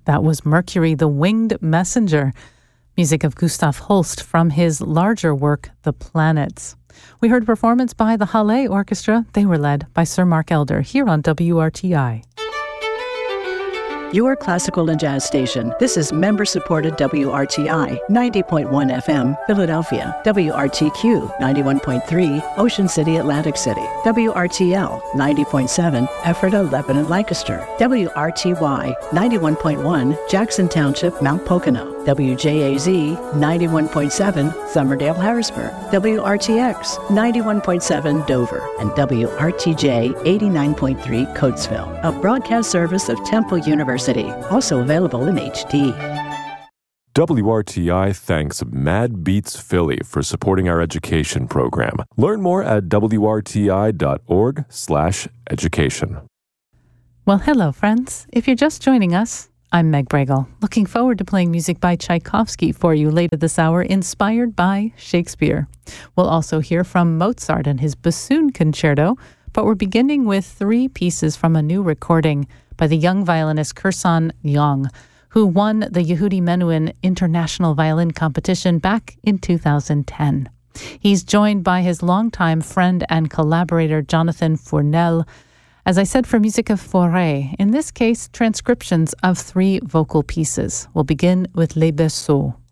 That was Mercury, the Winged Messenger, music of Gustav Holst from his larger work, The Planets. We heard a performance by the Halle Orchestra. They were led by Sir Mark Elder here on WRTI. Your classical and jazz station. This is member-supported WRTI, 90.1 FM, Philadelphia. WRTQ, 91.3, Ocean City, Atlantic City. WRTL, 90.7, Ephrata, Lebanon, Lancaster. WRTY, 91.1, Jackson Township, Mount Pocono. WJAZ, 91.7, Summerdale, Harrisburg. WRTX, 91.7, Dover. And WRTJ, 89.3, Coatesville. A broadcast service of Temple University. Also available in HD. WRTI thanks Mad Beats Philly for supporting our education program. Learn more at wrti.org/education. Well, hello, friends. If you're just joining us, I'm Meg Bregel, looking forward to playing music by Tchaikovsky for you later this hour, inspired by Shakespeare. We'll also hear from Mozart and his bassoon concerto, but we're beginning with 3 pieces from a new recording by the young violinist Kirsan Young, who won the Yehudi Menuhin International Violin Competition back in 2010. He's joined by his longtime friend and collaborator Jonathan Fournel, as I said, for music of Fauré, in this case, transcriptions of 3 vocal pieces. We'll begin with Les Berceaux.